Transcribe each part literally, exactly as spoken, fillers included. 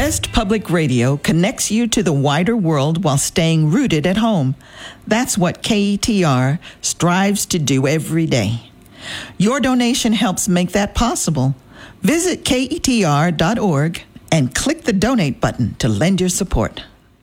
West Public Radio connects you to the wider world while staying rooted at home. That's what K E T R strives to do every day. Your donation helps make that possible. Visit K E T R dot org and click the donate button to lend your support.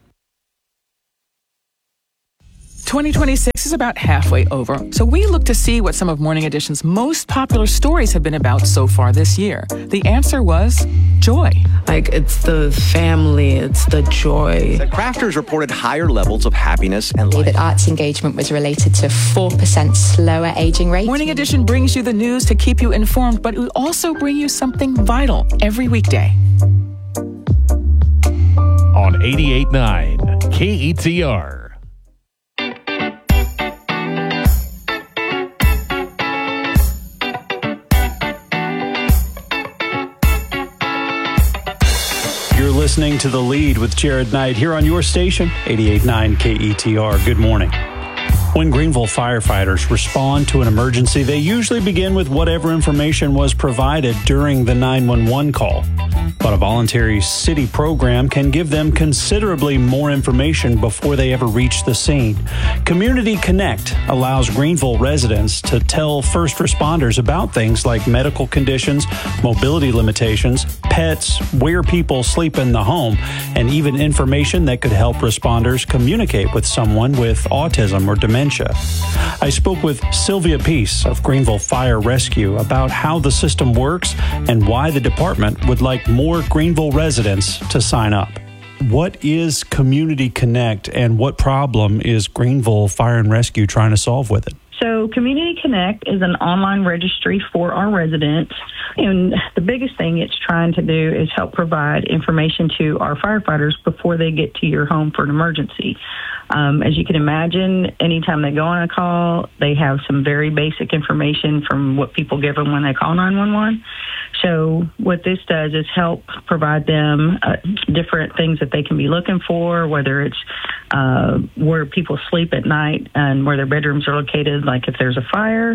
twenty twenty-six is about halfway over, so we look to see what some of Morning Edition's most popular stories have been about so far this year. The answer was joy. Like, it's the family, it's the joy. The crafters reported higher levels of happiness and life. That arts engagement was related to four percent slower aging rate. Morning Edition brings you the news to keep you informed, but we also bring you something vital every weekday. On eighty-eight point nine K E T R. You're listening to The Lead with Jared Knight here on your station, eighty-eight point nine K E T R. Good morning. When Greenville firefighters respond to an emergency, they usually begin with whatever information was provided during the nine one one call. But a voluntary city program can give them considerably more information before they ever reach the scene. Community Connect allows Greenville residents to tell first responders about things like medical conditions, mobility limitations, pets, where people sleep in the home, and even information that could help responders communicate with someone with autism or dementia. I spoke with Sylvia Peace of Greenville Fire Rescue about how the system works and why the department would like more Greenville residents to sign up. What is Community Connect and what problem is Greenville Fire and Rescue trying to solve with it? So Community Connect is an online registry for our residents. And the biggest thing it's trying to do is help provide information to our firefighters before they get to your home for an emergency. Um, as you can imagine, anytime they go on a call, they have some very basic information from what people give them when they call nine one one. So what this does is help provide them uh, different things that they can be looking for, whether it's uh, where people sleep at night and where their bedrooms are located, like if there's a fire,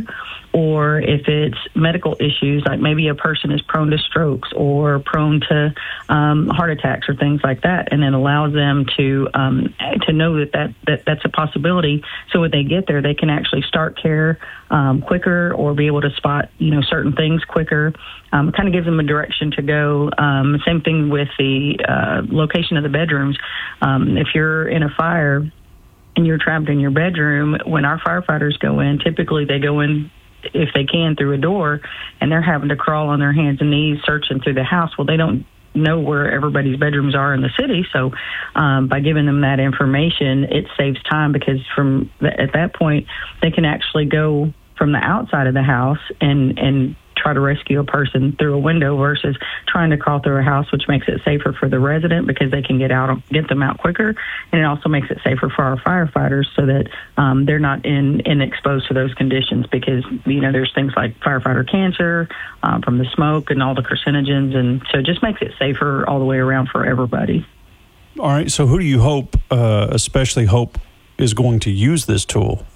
or if it's medical issues, like maybe a person is prone to strokes or prone to um, heart attacks or things like that, and it allows them to um, to know that, that, that that's a possibility. So when they get there, they can actually start care um, quicker or be able to spot, you know, certain things quicker. Um, it kind of gives them a direction to go. Um, same thing with the uh, location of the bedrooms. Um, if you're in a fire and you're trapped in your bedroom, when our firefighters go in, typically they go in, if they can, through a door, and they're having to crawl on their hands and knees searching through the house. Well, they don't know where everybody's bedrooms are in the city, so um, by giving them that information, it saves time, because from the, at that point, they can actually go from the outside of the house and and try to rescue a person through a window versus trying to crawl through a house, which makes it safer for the resident because they can get out, get them out quicker, and it also makes it safer for our firefighters so that um, they're not in, in exposed to those conditions, because you know there's things like firefighter cancer um, from the smoke and all the carcinogens, and so it just makes it safer all the way around for everybody. All right, so who do you hope, uh, especially hope, is going to use this tool?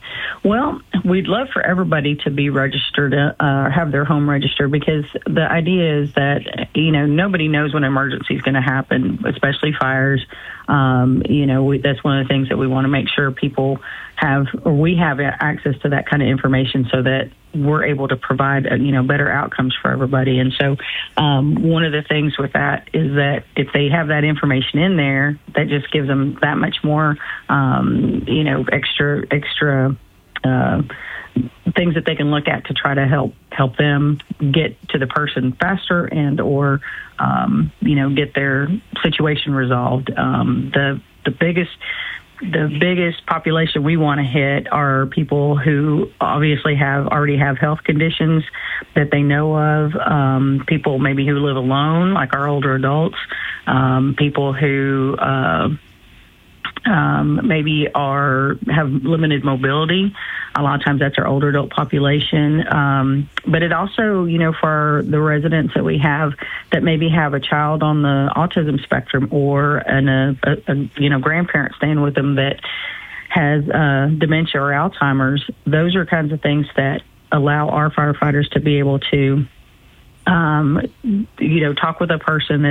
Well, we'd love for everybody to be registered, uh, have their home registered, because the idea is that, you know, nobody knows when an emergency is going to happen, especially fires. Um, you know, we, that's one of the things that we want to make sure people have, or we have access to that kind of information so that we're able to provide, uh, you know, better outcomes for everybody. And so um, one of the things with that is that if they have that information in there, that just gives them that much more, um, you know, extra, extra uh, things that they can look at to try to help help them get to the person faster and or, um, you know, get their situation resolved. Um, the the biggest The biggest population we want to hit are people who obviously have already have health conditions that they know of, um, people maybe who live alone, like our older adults, um, people who uh, um, maybe are have limited mobility. A lot of times that's our older adult population. Um, but it also, you know, for the residents that we have that maybe have a child on the autism spectrum or an, a, a, a you know, grandparent staying with them that has uh, dementia or Alzheimer's, those are kinds of things that allow our firefighters to be able to Um, you know, talk with a person that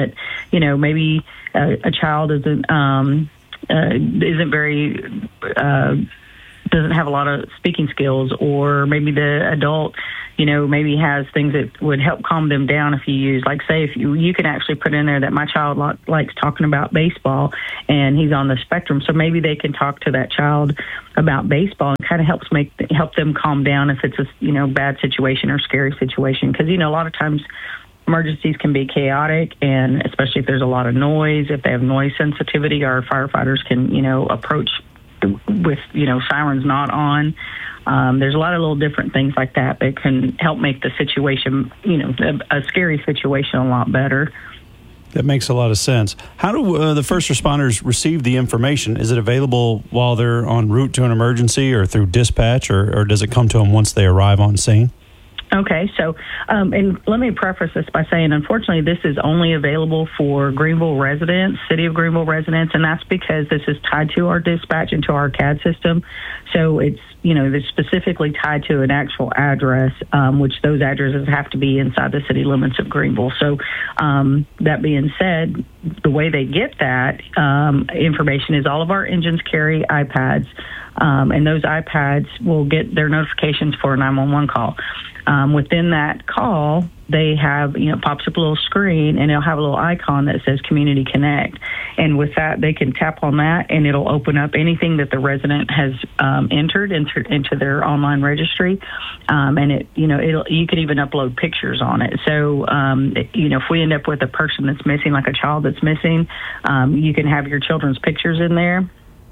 you know, maybe a, a child isn't um, uh, isn't very uh, doesn't have a lot of speaking skills, or maybe the adult, you know, maybe has things that would help calm them down if you use, like, say, if you you can actually put in there that my child li- likes talking about baseball and he's on the spectrum, so maybe they can talk to that child about baseball and kind of helps make help them calm down if it's a, you know, bad situation or scary situation, because, you know, a lot of times emergencies can be chaotic, and especially if there's a lot of noise, if they have noise sensitivity, our firefighters can, you know, approach with, you know, sirens not on. Um, there's a lot of little different things like that that can help make the situation, you know, a, a scary situation a lot better. That makes a lot of sense. How do uh, the first responders receive the information? Is it available while they're en route to an emergency or through dispatch, or, or does it come to them once they arrive on scene? Okay, so, um, and let me preface this by saying, unfortunately, this is only available for Greenville residents, City of Greenville residents, and that's because this is tied to our dispatch and to our C A D system. So it's, you know, it's specifically tied to an actual address, um, which those addresses have to be inside the city limits of Greenville. So um, that being said, the way they get that um, information is all of our engines carry iPads, um, and those iPads will get their notifications for a nine one one call. Um, within that call, they have, you know, pops up a little screen, and it'll have a little icon that says Community Connect. And with that, they can tap on that, and it'll open up anything that the resident has um, entered into, into their online registry. Um, and it, you know, it'll, you can even upload pictures on it. So, um, you know, if we end up with a person that's missing, like a child that's missing, um, you can have your children's pictures in there.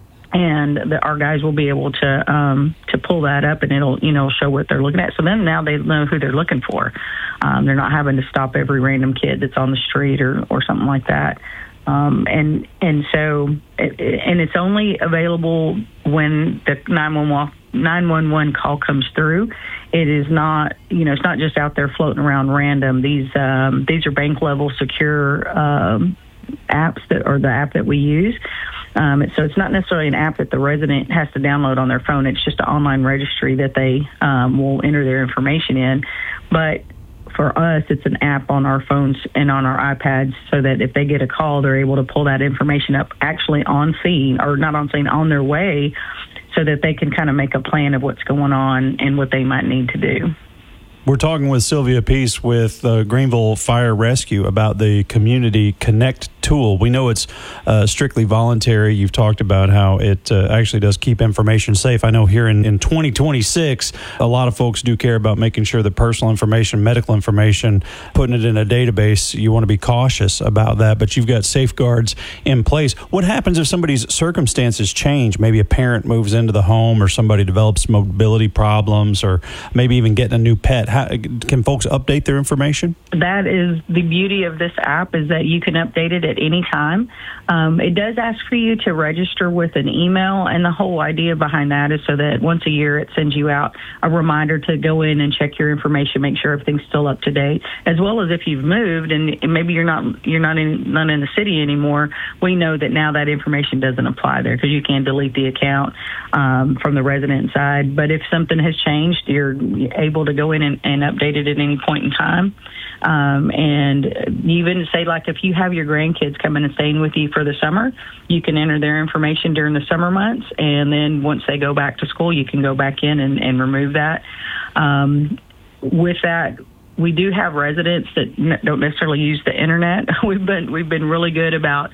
And the, our guys will be able to um, to pull that up, and it'll, you know, show what they're looking at. So then now they know who they're looking for. Um, they're not having to stop every random kid that's on the street or, or something like that. Um, and and so it, and it's only available when the nine one one call comes through. It is not, you know, it's not just out there floating around random. These um, these are bank level secure um, apps that are the app that we use. Um, so it's not necessarily an app that the resident has to download on their phone. It's just an online registry that they um, will enter their information in. But for us, it's an app on our phones and on our iPads, so that if they get a call, they're able to pull that information up actually on scene, or not on scene, on their way, so that they can kind of make a plan of what's going on and what they might need to do. We're talking with Sylvia Peace with uh, Greenville Fire Rescue about the Community Connect tool. We know it's uh, strictly voluntary. You've talked about how it uh, actually does keep information safe. I know here in, in twenty twenty-six, a lot of folks do care about making sure that personal information, medical information, putting it in a database, you want to be cautious about that, but you've got safeguards in place. What happens if somebody's circumstances change? Maybe a parent moves into the home, or somebody develops mobility problems, or maybe even getting a new pet. How, can folks update their information? That is the beauty of this app, is that you can update it at any time. Um, it does ask for you to register with an email, and the whole idea behind that is so that once a year it sends you out a reminder to go in and check your information, make sure everything's still up to date, as well as if you've moved and maybe you're not you're not in not in the city anymore. We know that now that information doesn't apply there, because you can delete the account um, from the resident side. But if something has changed, you're able to go in and, and update it at any point in time. Um, and even say, like, if you have your grandkids coming and staying with you for the summer, you can enter their information during the summer months, and then once they go back to school, you can go back in and, and remove that. Um, with that, we do have residents that n- don't necessarily use the internet. We've been we've been really good about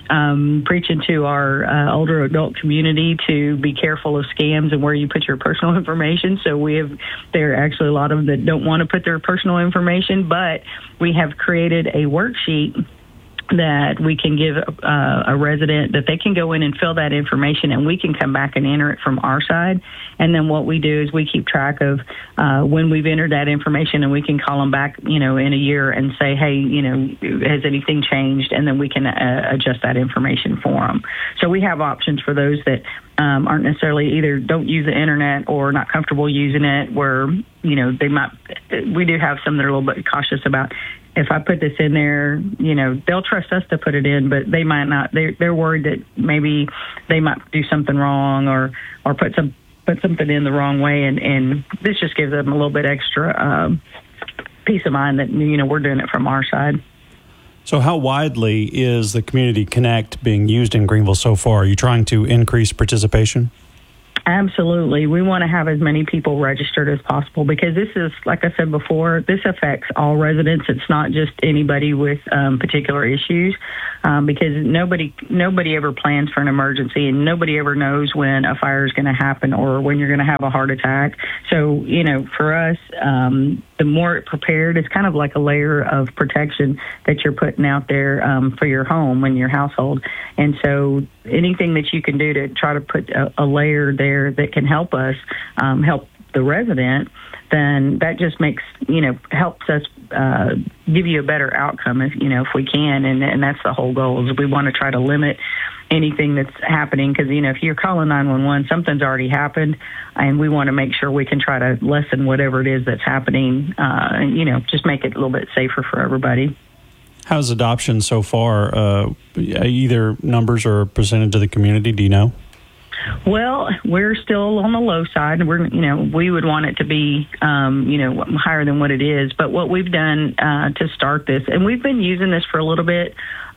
um, preaching to our uh, older adult community to be careful of scams and where you put your personal information. So we have there are actually a lot of them that don't want to put their personal information, but we have created a worksheet that we can give uh, a resident that they can go in and fill that information, and we can come back and enter it from our side. And then what we do is we keep track of uh, when we've entered that information, and we can call them back, you know, in a year and say, hey, you know, has anything changed? And then we can uh, adjust that information for them. So we have options for those that um, aren't necessarily either don't use the internet or not comfortable using it, where, you know, they might, we do have some that are a little bit cautious about, if I put this in there, you know, they'll trust us to put it in, but they might not. They're, they're worried that maybe they might do something wrong, or, or put some put something in the wrong way, and, and this just gives them a little bit extra um, peace of mind that, you know, we're doing it from our side. So how widely is the Community Connect being used in Greenville so far? Are you trying to increase participation? Absolutely. We want to have as many people registered as possible because this is, like I said before, this affects all residents. It's not just anybody with um, particular issues um, because nobody nobody ever plans for an emergency and nobody ever knows when a fire is going to happen or when you're going to have a heart attack. So, you know, for us, um, the more prepared, it's kind of like a layer of protection that you're putting out there um, for your home and your household. And so anything that you can do to try to put a, a layer there that can help us, um, help the resident, then that just makes, you know, helps us uh, give you a better outcome, if you know, if we can. And, and that's the whole goal is we want to try to limit anything that's happening because, you know, if you're calling nine one one, something's already happened, and we want to make sure we can try to lessen whatever it is that's happening uh, and, you know, just make it a little bit safer for everybody. How's adoption so far? Uh, either numbers or percentage of the community, do you know? Well, we're still on the low side. We're, you know, we would want it to be, um, you know, higher than what it is. But what we've done uh, to start this, and we've been using this for a little bit,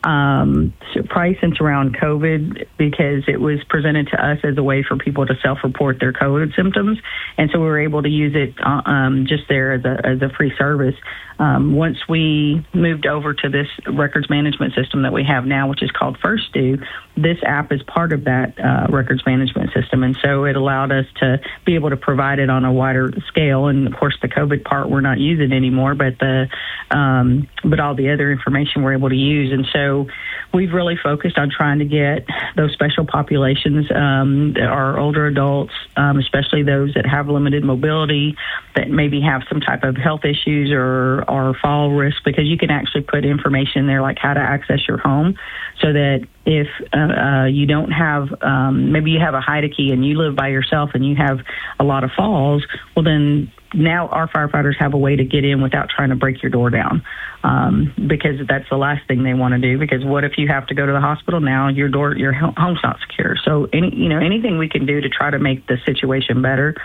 um, probably since around COVID, because it was presented to us as a way for people to self-report their COVID symptoms, and so we were able to use it uh, um, just there as a as a free service. Um, once we moved over to this records management system that we have now, which is called First Due, this app is part of that uh, records management system, and so it allowed us to be able to provide it on a wider scale. And of course, the COVID part we're not using anymore, but the um, but all the other information we're able to use. And so we've really focused on trying to get those special populations, um, our older adults, um, especially those that have limited mobility, that maybe have some type of health issues or or fall risk, because you can actually put information in there like how to access your home, so that if uh, uh, you don't have, um, maybe you have a hide a key and you live by yourself and you have a lot of falls, well then now our firefighters have a way to get in without trying to break your door down, um, because that's the last thing they want to do. Because what if you have to go to the hospital now? Your door, your home's not secure. So any, you know, anything we can do to try to make the situation better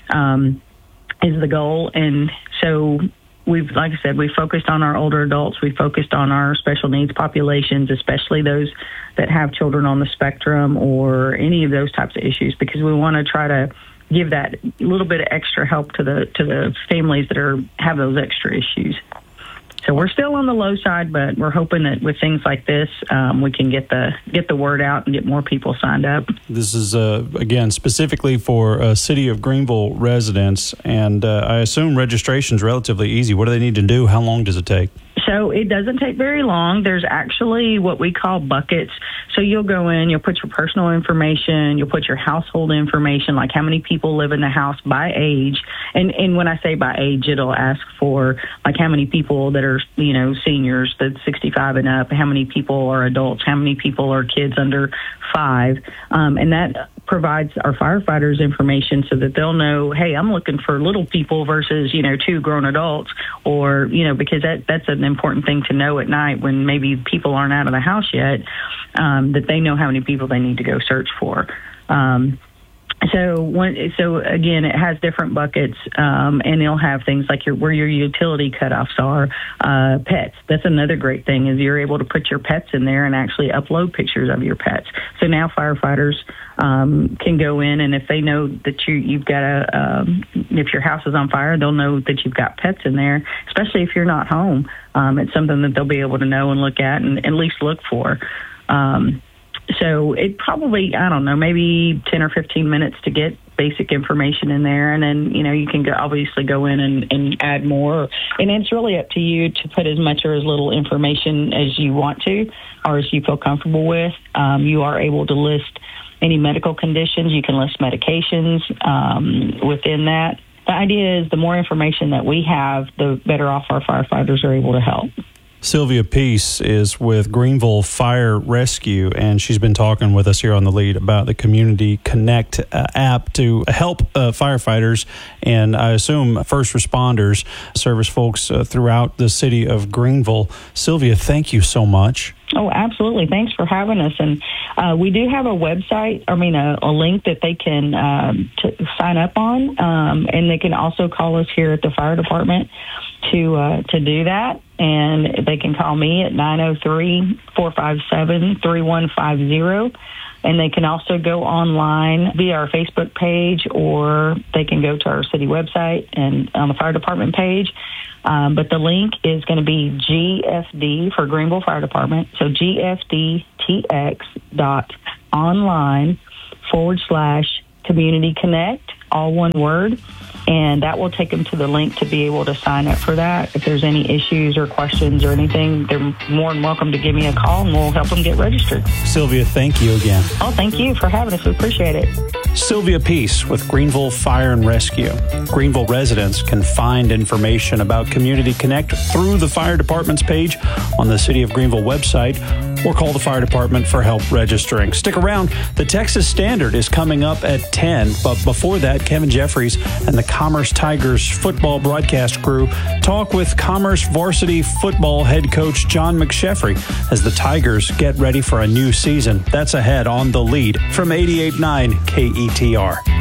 um, is the goal. And so we've, like I said, we focused on our older adults. We focused on our special needs populations, especially those that have children on the spectrum or any of those types of issues, because we want to try to give that little bit of extra help to the to the families that are have those extra issues. So we're still on the low side, but we're hoping that with things like this, um, we can get the get the word out and get more people signed up. This is, uh, again, specifically for uh, City of Greenville residents, and uh, I assume registration is relatively easy. What do they need to do? How long does it take? So it doesn't take very long. There's actually what we call buckets. So you'll go in, you'll put your personal information, you'll put your household information, like how many people live in the house by age. And and when I say by age, it'll ask for like how many people that are, you know, seniors, that's sixty-five and up, how many people are adults, how many people are kids under five. Um, and that provides our firefighters information so that they'll know, hey, I'm looking for little people versus, you know, two grown adults, or, you know, because that that's an important thing to know at night when maybe people aren't out of the house yet, um, that they know how many people they need to go search for. Um, So, when, so again, it has different buckets, um, and it'll have things like your, where your utility cutoffs are, uh, pets. That's another great thing is you're able to put your pets in there and actually upload pictures of your pets. So now firefighters um, can go in, and if they know that you, you've got a, um, if your house is on fire, they'll know that you've got pets in there, especially if you're not home. Um, it's something that they'll be able to know and look at and at least look for. Um, So it probably, I don't know, maybe ten or fifteen minutes to get basic information in there. And then, you know, you can go, obviously go in and, and add more. And it's really up to you to put as much or as little information as you want to or as you feel comfortable with. Um, you are able to list any medical conditions. You can list medications um, within that. The idea is the more information that we have, the better off our firefighters are able to help. Sylvia Peace is with Greenville Fire Rescue, and she's been talking with us here on The Lead about the Community Connect uh, app to help uh, firefighters and I assume first responders, service folks uh, throughout the city of Greenville. Sylvia, thank you so much. Oh, absolutely. Thanks for having us. And uh, we do have a website, I mean, a, a link that they can um, to sign up on, um, and they can also call us here at the fire department to uh, to do that. And they can call me at nine oh three, four five seven, three one five zero. And they can also go online via our Facebook page, or they can go to our city website and on the fire department page. Um, but the link is going to be G F D for Greenville Fire Department. So G F D T X dot online forward slash community connect, all one word. And that will take them to the link to be able to sign up for that. If there's any issues or questions or anything, they're more than welcome to give me a call, and we'll help them get registered. Sylvia, thank you again. Oh, thank you for having us. We appreciate it. Sylvia Peace with Greenville Fire and Rescue. Greenville residents can find information about Community Connect through the fire department's page on the City of Greenville website, or call the fire department for help registering. Stick around. The Texas Standard is coming up at ten, but before that, Kevin Jeffries and the Commerce Tigers football broadcast crew talk with Commerce varsity football head coach John McSheffrey as the Tigers get ready for a new season. That's ahead on The Lead from eighty-eight point nine K E T R.